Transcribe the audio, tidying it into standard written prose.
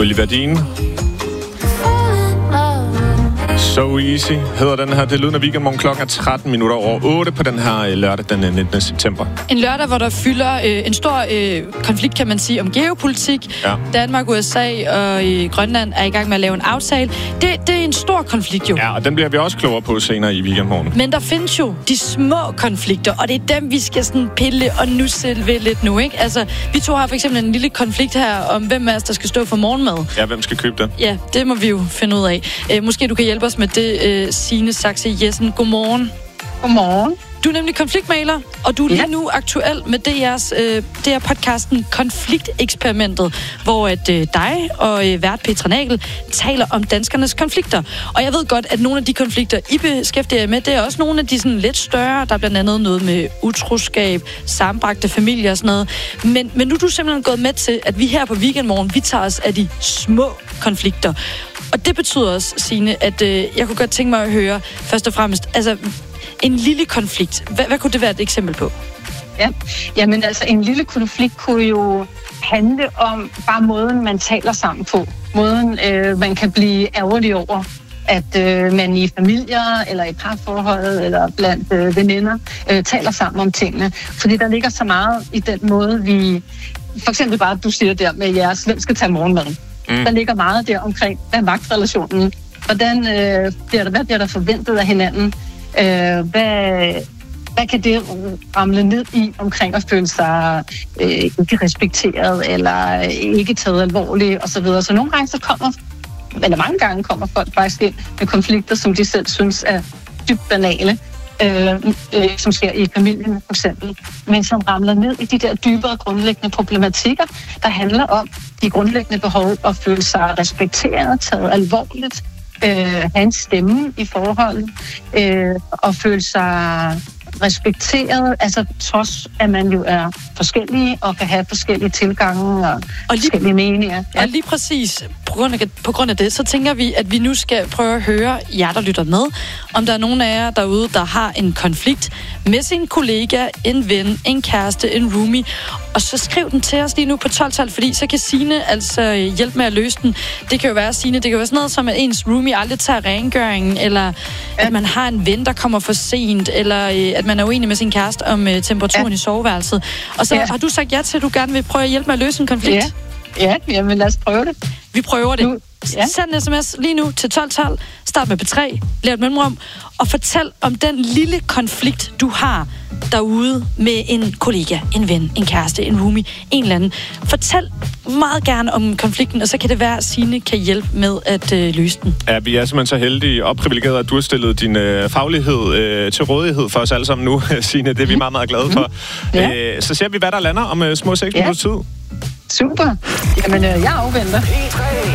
Oliver Dean. So Easy hedder den her. Det er lyden af Weekendmorgen. Klokken er 13 minutter over 8 på den her lørdag den 19. september. En lørdag, hvor der fylder en stor konflikt, kan man sige, om geopolitik. Ja. Danmark, USA og Grønland er i gang med at lave en aftale. Det er en stor konflikt jo. Ja, og den bliver vi også klogere på senere i Weekendmorgen. Men der findes jo de små konflikter, og det er dem, vi skal sådan pille og nusse ved lidt nu, ikke? Altså, vi to har for eksempel en lille konflikt her om, hvem af os, der skal stå for morgenmad. Ja, hvem skal købe det? Ja, det må vi jo finde ud af. Måske du kan hjælpe os med det, Signe Saxe Jessen. Godmorgen. Godmorgen. Du er nemlig konfliktmægler, og du er lige nu aktuel med DR-podcasten Konflikteksperimentet, hvor dig og vært Petra Nagel taler om danskernes konflikter. Og jeg ved godt, at nogle af de konflikter, I beskæftiger jer med, det er også nogle af de sådan lidt større. Der er blandt andet noget med utroskab, sammenbragte familier og sådan noget. Men nu er du simpelthen gået med til, at vi her på Weekendmorgen, vi tager os af de små konflikter. Og det betyder også, Signe, at jeg kunne godt tænke mig at høre, først og fremmest, altså en lille konflikt. Hvad kunne det være et eksempel på? Ja, jamen altså en lille konflikt kunne jo handle om bare måden, man taler sammen på. Måden, man kan blive ærgerlig over, at man i familier eller i parforhold eller blandt veninder taler sammen om tingene. Fordi der ligger så meget i den måde, vi... For eksempel bare, du siger der med jeres, hvem skal tage morgenmaden? Der ligger meget der omkring, hvad er magtrelationen? Hvad bliver der forventet af hinanden? Hvad kan det ramle ned i omkring at føle sig ikke respekteret eller ikke taget alvorligt osv. Så nogle gange mange gange kommer folk faktisk ind med konflikter, som de selv synes er dybt banale, som sker i familien for eksempel, men som ramler ned i de der dybere grundlæggende problematikker, der handler om de grundlæggende behov at føle sig respekteret, taget alvorligt, have en stemme i forholdet, og føle sig respekteret, altså trods at man jo er forskellige og kan have forskellige tilgange og forskellige meninger. Ja. Og lige præcis på grund af det, så tænker vi, at vi nu skal prøve at høre jer, der lytter med, om der er nogen af jer derude, der har en konflikt med sin kollega, en ven, en kæreste, en roomie, og så skriv den til os lige nu på 12-12, fordi så kan Signe altså hjælpe med at løse den. Det kan jo være, Signe, det kan være sådan noget som, at ens roomie aldrig tager rengøringen, eller at man har en ven, der kommer for sent, eller at man er uenig med sin kæreste om temperaturen i soveværelset. Og så har du sagt ja til, at du gerne vil prøve at hjælpe med at løse en konflikt? Ja, jamen lad os prøve det. Vi prøver det. Send en sms lige nu til 1212. Start med P3. Lav et mellemrum. Og fortæl om den lille konflikt, du har derude med en kollega, en ven, en kæreste, en roomie, en eller anden. Fortæl meget gerne om konflikten, og så kan det være, at Signe kan hjælpe med at løse den. Ja, vi er simpelthen så heldige og privilegerede, at du har stillet din faglighed til rådighed for os alle sammen nu, Signe. Det er vi meget, meget glade for. Så ser vi, hvad der lander om små 6 minutter tid. Super. Jamen, jeg afventer.